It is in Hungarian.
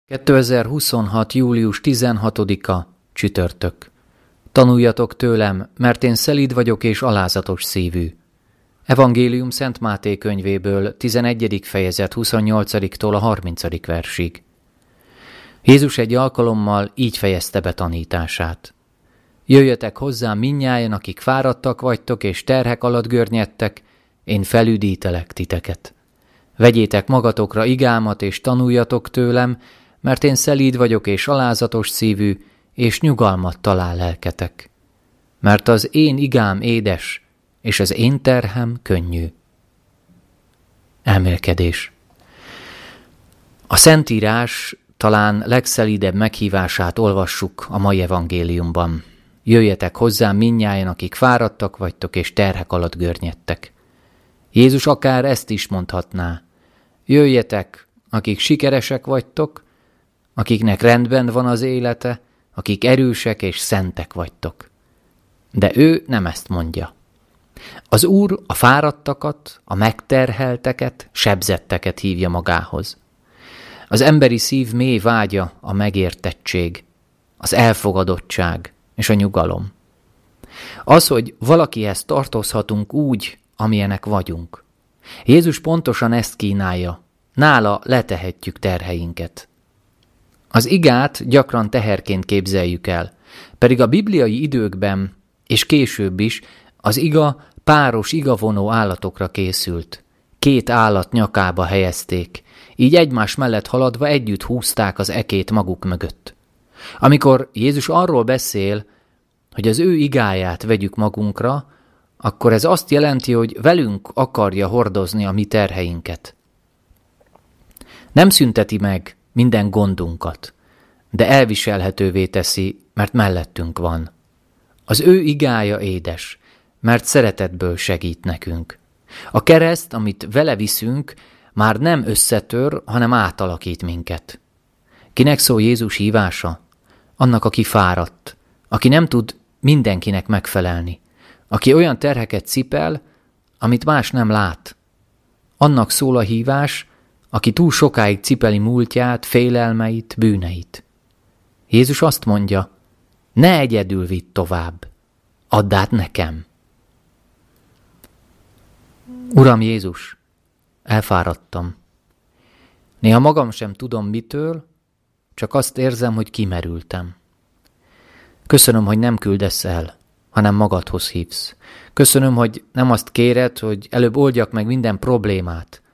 2026. július 16-a, csütörtök. Tanuljatok tőlem, mert én szelíd vagyok és alázatos szívű. Evangélium Szent Máté könyvéből, 11. fejezet 28-tól a 30. versig. Jézus egy alkalommal így fejezte be tanítását. Jöjjetek hozzám mindnyájan, akik fáradtak vagytok és terhek alatt görnyedtek, én felüdítelek titeket. Vegyétek magatokra igámat és tanuljatok tőlem, mert én szelíd vagyok és alázatos szívű, és nyugalmat talál lelketek. Mert az én igám édes, és az én terhem könnyű. Elmélkedés. A Szentírás talán legszelídebb meghívását olvassuk a mai evangéliumban. Jöjjetek hozzám mindnyájan, akik fáradtak vagytok és terhek alatt görnyedtek. Jézus akár ezt is mondhatná. Jöjjetek, akik sikeresek vagytok, akiknek rendben van az élete, akik erősek és szentek vagytok. De ő nem ezt mondja. Az Úr a fáradtakat, a megterhelteket, sebzetteket hívja magához. Az emberi szív mély vágya a megértettség, az elfogadottság és a nyugalom. Az, hogy valakihez tartozhatunk úgy, amilyenek vagyunk. Jézus pontosan ezt kínálja, nála letehetjük terheinket. Az igát gyakran teherként képzeljük el, pedig a bibliai időkben és később is az iga páros igavonó állatokra készült. 2 állat nyakába helyezték, így egymás mellett haladva együtt húzták az ekét maguk mögött. Amikor Jézus arról beszél, hogy az ő igáját vegyük magunkra, akkor ez azt jelenti, hogy velünk akarja hordozni a mi terheinket. Nem szünteti meg minden gondunkat, de elviselhetővé teszi, mert mellettünk van. Az ő igája édes, mert szeretetből segít nekünk. A kereszt, amit vele viszünk, már nem összetör, hanem átalakít minket. Kinek szól Jézus hívása? Annak, aki fáradt, aki nem tud mindenkinek megfelelni, aki olyan terheket cipel, amit más nem lát. Annak szól a hívás, aki túl sokáig cipeli múltját, félelmeit, bűneit. Jézus azt mondja, ne egyedül vidd tovább, add át nekem. Uram Jézus, elfáradtam. Néha magam sem tudom mitől, csak azt érzem, hogy kimerültem. Köszönöm, hogy nem küldesz el, hanem magadhoz hívsz. Köszönöm, hogy nem azt kéred, hogy előbb oldjak meg minden problémát,